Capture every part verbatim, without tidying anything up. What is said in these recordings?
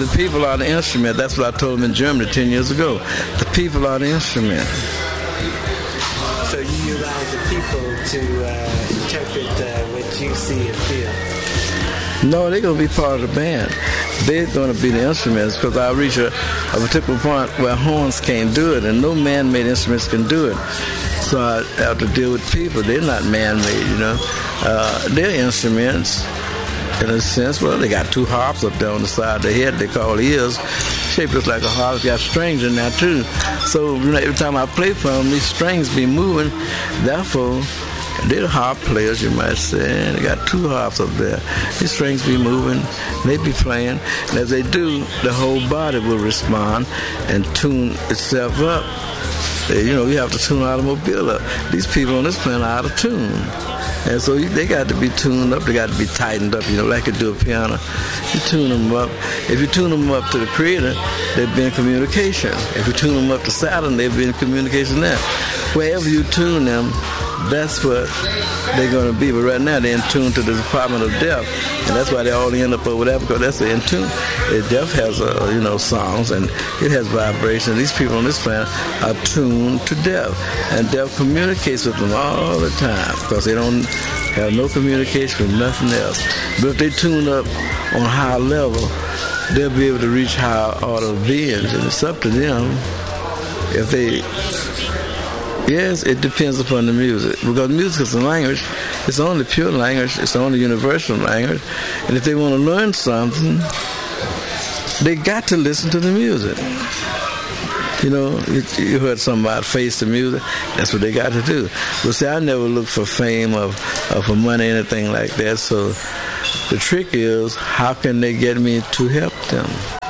the people are the instrument. That's what I told them in Germany ten years ago. The people are the instrument. So you allow the people to uh, interpret uh, what you see and feel? No, they're going to be part of the band. They're going to be the instruments, because I reach a, a particular point where horns can't do it, and no man-made instruments can do it. So I have to deal with people. They're not man-made, you know. Uh, they're instruments, in a sense. Well, they got two harps up there on the side of their head they call ears. Shaped just like a harp. Got strings in there, too. So you know, every time I play for them, these strings be moving. Therefore, they're harp players, you might say. And they got two harps up there. These strings be moving. They be playing. And as they do, the whole body will respond and tune itself up. You know, you have to tune an automobile up. These people on this planet are out of tune. And so you, they got to be tuned up. They got to be tightened up, you know, like you do a piano. You tune them up. If you tune them up to the Creator, they'd be in communication. If you tune them up to Saturn, they'd be in communication there. Wherever you tune them, that's what they're going to be. But right now, they're in tune to the Department of Death. And that's why they all end up over there, because that's in tune. Death has, uh, you know, songs, and it has vibration. These people on this planet are tuned to Death. And Death communicates with them all the time, because they don't have no communication with nothing else. But if they tune up on a higher level, they'll be able to reach higher order beings, and it's up to them. If they... Yes, it depends upon the music, because music is a language. It's only pure language. It's only universal language. And if they want to learn something, they got to listen to the music. You know, you, you heard somebody face the music. That's what they got to do. But see, I never look for fame or, or for money, anything like that. So the trick is, how can they get me to help them?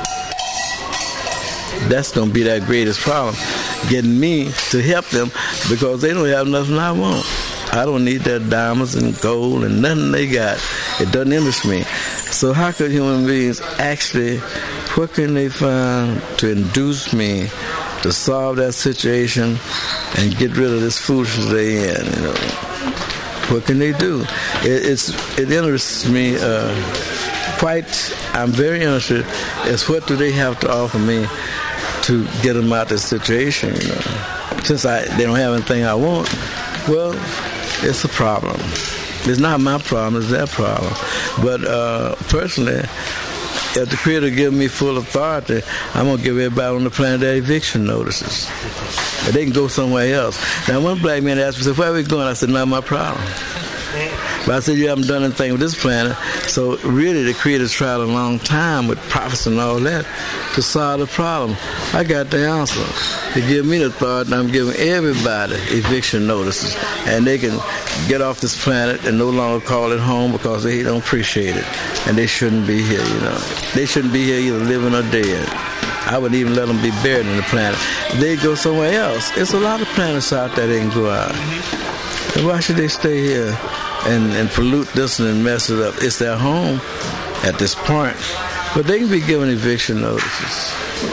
That's going to be that greatest problem, getting me to help them, because they don't have nothing I want. I don't need their diamonds and gold and nothing they got. It doesn't interest me. So how could human beings actually, what can they find to induce me to solve that situation and get rid of this foolishness they in, you know? What can they do? It, it's, it interests me uh, quite, I'm very interested, is what do they have to offer me to get them out of this situation, you know. Since I, they don't have anything I want, well, it's a problem. It's not my problem, it's their problem. But uh, personally, if the Creator give me full authority, I'm going to give everybody on the planet their eviction notices. But they can go somewhere else. Now, one black man asked me, said, where are we going? I said, not my problem. But I said, you haven't done anything with this planet. So really, the Creator's tried a long time with prophets and all that to solve the problem. I got the answer. They give me the thought, and I'm giving everybody eviction notices. And they can get off this planet and no longer call it home, because they don't appreciate it. And they shouldn't be here, you know. They shouldn't be here either living or dead. I wouldn't even let them be buried on the planet. They go somewhere else. There's a lot of planets out there they can go out. And why should they stay here and, and pollute this and mess it up? It's their home at this point. But they can be given eviction notices.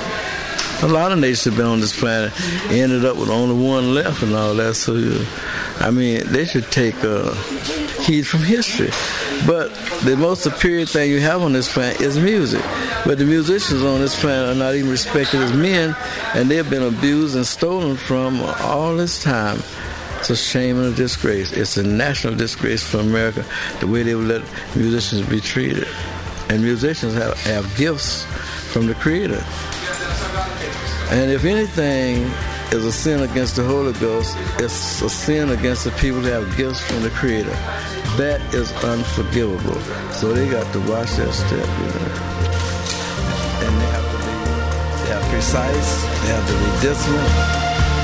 A lot of nations have been on this planet, ended up with only one left and all that. So, you, I mean, they should take uh, heed from history. But the most superior thing you have on this planet is music. But the musicians on this planet are not even respected as men, and they've been abused and stolen from all this time. It's a shame and a disgrace. It's a national disgrace for America, the way they would let musicians be treated. And musicians have, have gifts from the Creator. And if anything is a sin against the Holy Ghost, it's a sin against the people who have gifts from the Creator. That is unforgivable. So they got to watch that step, you know. And they have to be, they have precise, they have to be disciplined.